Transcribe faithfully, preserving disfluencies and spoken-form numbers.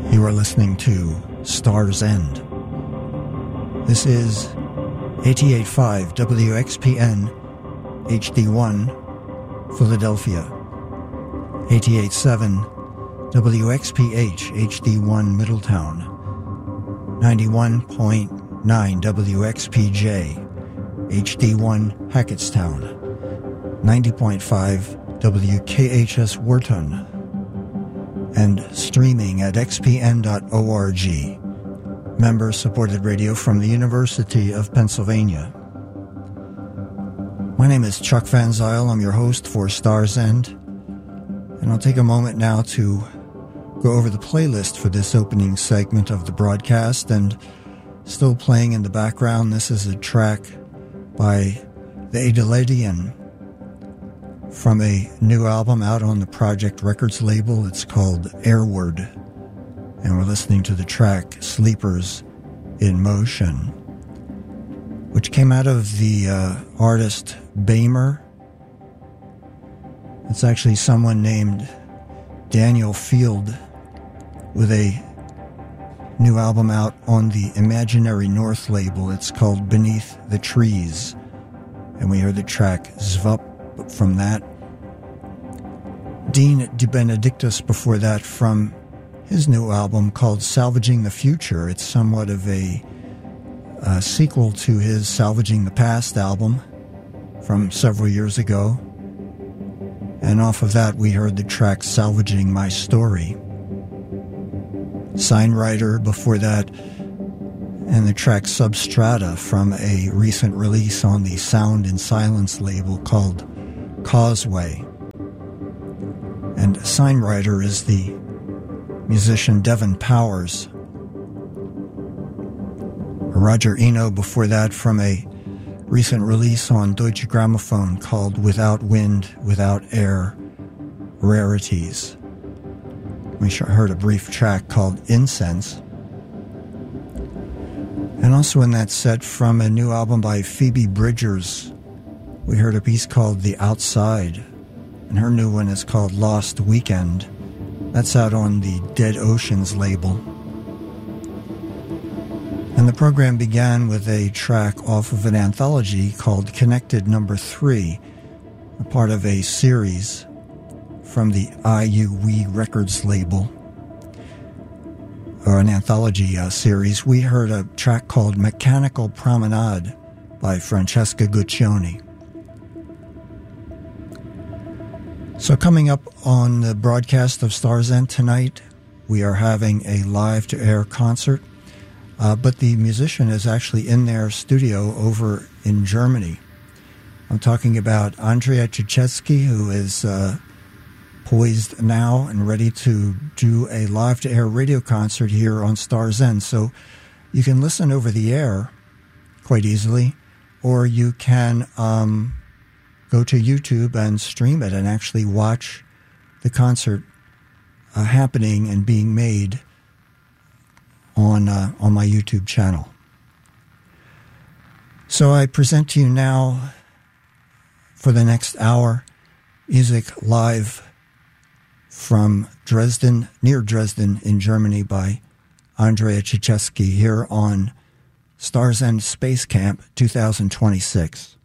You are listening to Star's End. This is eighty-eight point five W X P N H D one, Philadelphia. eighty-eight point seven W X P H H D one, Middletown. ninety-one point nine W X P J H D one, Hackettstown. ninety point five W K H S Wharton. And streaming at x p n dot org. Member-supported radio from the University of Pennsylvania. My name is Chuck Van Zyl. I'm your host for Star's End. And I'll take a moment now to go over the playlist for this opening segment of the broadcast. And still playing in the background, this is a track by the Adelidian from a new album out on the Project Records label. It's called Airward, and we're listening to the track Sleepers in Motion, which came out of the uh, artist Bamer. It's actually someone named Daniel Field with a new album out on the Imaginary North label. It's called Beneath the Trees, and we heard the track Zvup from that. Dean DeBenedictis before that from his new album called Salvaging the Future. It's somewhat of a, a sequel to his Salvaging the Past album from several years ago. And off of that we heard the track Salvaging My Story. Signwriter before that, and the track Substrata from a recent release on the Sound and Silence label called Causeway. And signwriter is the musician Devin Powers. Roger Eno before that from a recent release on Deutsche Grammophon called Without Wind, Without Air, Rarities. We heard a brief track called Incense. And also in that set from a new album by Phoebe Bridgers, we heard a piece called The Outside, and her new one is called Lost Weekend. That's out on the Dead Oceans label. And the program began with a track off of an anthology called Connected Number Three, a part of a series from the I U W E Records label, or an anthology uh, series. We heard a track called Mechanical Promenade by Francesca Guccione. So coming up on the broadcast of Star's End tonight, we are having a live-to-air concert, uh, but the musician is actually in their studio over in Germany. I'm talking about Andrea Cichesky, who is uh, poised now and ready to do a live-to-air radio concert here on Star's End. So you can listen over the air quite easily, or you can um, go to YouTube and stream it and actually watch the concert uh, happening and being made on uh, on my YouTube channel. So I present to you now, for the next hour, music live from Dresden, near Dresden in Germany, by Andrea Cichesky here on Star's End Space Camp twenty twenty-six.